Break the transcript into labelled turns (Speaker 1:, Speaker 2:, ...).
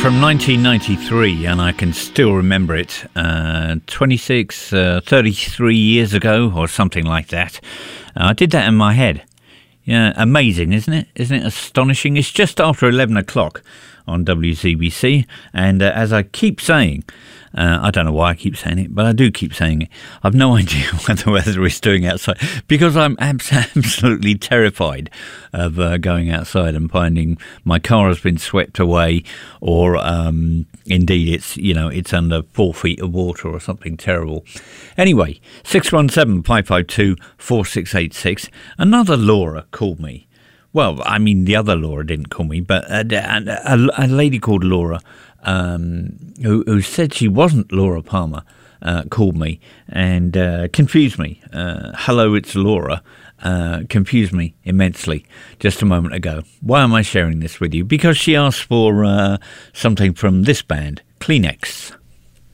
Speaker 1: from 1993, and I can still remember it. 33 years ago, or something like that. I did that in my head. Yeah, amazing, isn't it? Isn't it astonishing? It's just after 11 o'clock on WZBC, and as I keep saying, I don't know why I keep saying it, but I do keep saying it. I've no idea what the weather is doing outside, because I'm absolutely terrified of going outside and finding my car has been swept away, or indeed it's under 4 feet of water or something terrible. Anyway, 617-552-4686. Another Laura called me. Well, I mean, the other Laura didn't call me, but a lady called Laura, who said she wasn't Laura Palmer, called me and confused me. Hello, it's Laura. Confused me immensely just a moment ago. Why am I sharing this with you? Because she asked for something from this band, Kleenex.